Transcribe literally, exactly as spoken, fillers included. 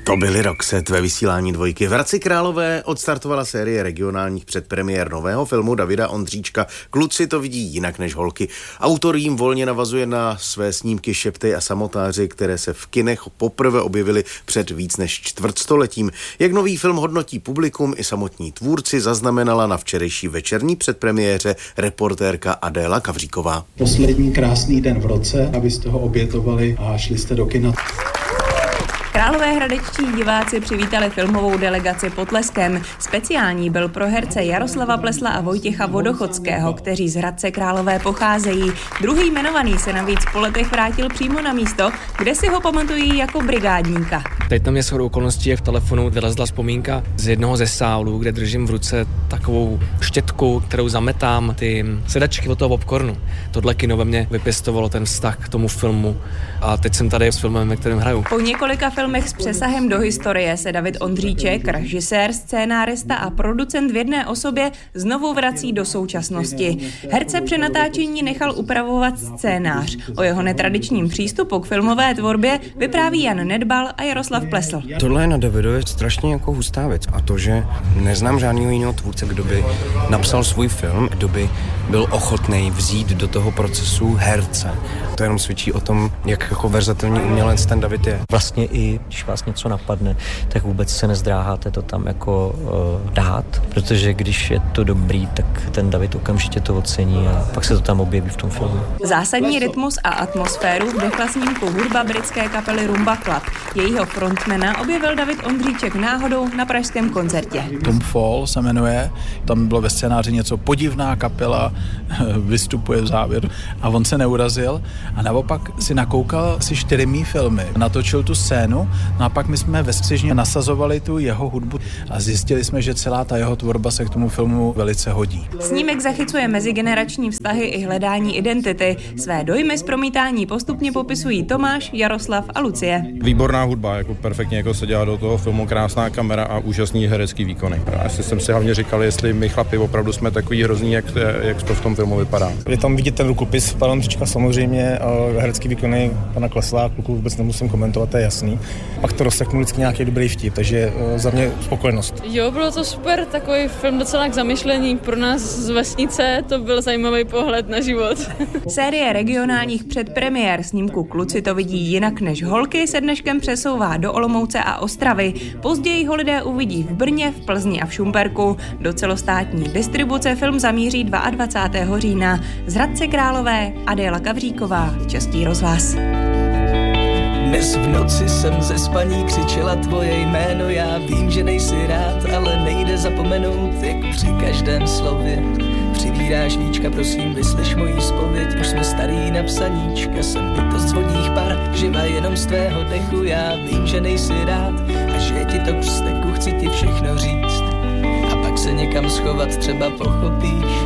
To byly Roxette ve vysílání Dvojky. V Hradci Králové odstartovala série regionálních předpremiér nového filmu Davida Ondříčka Kluci to vidí jinak než holky. Autor jím volně navazuje na své snímky Šeptej a samotáři, které se v kinech poprvé objevily před víc než čtvrtstoletím. Jak nový film hodnotí publikum i samotní tvůrci, zaznamenala na včerejší večerní předpremiéře reportérka Adéla Kavříková. Poslední krásný den v roce, abyste ho obětovali a šli jste do kina. Královéhradečtí diváci přivítali filmovou delegaci potleskem. Speciální byl pro herce Jaroslava Plesla a Vojtěcha Vodochodského, kteří z Hradce Králové pocházejí. Druhý jmenovaný se navíc po letech vrátil přímo na místo, kde si ho pamatují jako brigádníka. Teď na mě shodou okolností, jak v telefonu vylezla vzpomínka z jednoho ze sálů, kde držím v ruce takovou štětku, kterou zametám ty sedačky od toho popcornu. Tohle kino ve mně vypěstovalo ten vztah k tomu filmu a teď jsem tady s filmem, ve kterém hraju. Po několika filmech s přesahem do historie se David Ondříček, režisér, scénárista a producent v jedné osobě, znovu vrací do současnosti. Herce při natáčení nechal upravovat scénář. O jeho netradičním přístupu k filmové tvorbě vypráví Jan Nedbal a Jaroslav Plesl. Tohle je na Davidově strašně jako hustá věc a to, že neznám žádného jiného tvůrce, kdo by napsal svůj film, kdo by byl ochotný vzít do toho procesu herce. To jenom svědčí o tom, jak jako verzatilní umělec ten David je. Vlastně i když vás něco napadne, tak vůbec se nezdráháte to tam jako uh, dát, protože když je to dobrý, tak ten David okamžitě to ocení a pak se to tam objeví v tom filmu. Zásadní rytmus a atmosféru vdechla snímku hudba britské kapely Rumba Club. Jejího frontmana objevil David Ondříček náhodou na pražském koncertě. Tom Fall se jmenuje, tam bylo ve scénáři něco podivná kapela, vystupuje v závěru a on se neurazil a naopak si nakoukal si čtyři mý filmy, natočil tu scénu, no a pak my jsme ve střižně nasazovali tu jeho hudbu a zjistili jsme, že celá ta jeho tvorba se k tomu filmu velice hodí. Snímek zachycuje mezigenerační vztahy i hledání identity. Své dojmy z promítání postupně popisují Tomáš, Jaroslav a Lucie. Výborná hudba, jako perfektně jako se dělá do toho filmu, krásná kamera a úžasný herecký výkony. Já jsem si hlavně říkal, jestli my chlapi opravdu jsme takový hrozný, jak, jak to v tom filmu vypadá. Je tam vidět ten rukopis pana Ondříčka samozřejmě, a herecký výkony pana Klesla, kluku vůbec nemusím komentovat, to je jasný. Pak to rozseknu vždycky nějaký dobrý vtip, takže za mě spokojenost. Jo, bylo to super, takový film docela k zamyšlení. Pro nás z vesnice to byl zajímavý pohled na život. Série regionálních předpremiér snímku Kluci to vidí jinak než holky se dneškem přesouvá do Olomouce a Ostravy. Později ho lidé uvidí v Brně, v Plzni a v Šumperku. Do celostátní distribuce film zamíří dvacátého druhého října. Z Hradce Králové Adéla Kavříková, Český rozhlas. Dnes v noci jsem ze spaní křičela tvoje jméno, já vím, že nejsi rád, ale nejde zapomenout, jak při každém slově přibíráš víčka, prosím, vyslyš mojí zpověď, už jsme starý na psaníčka, jsem bytost z vodních par, živa jenom z tvého dechu, já vím, že nejsi rád a že ti to k vzteku chci ti všechno říct a pak se někam schovat třeba pochopíš.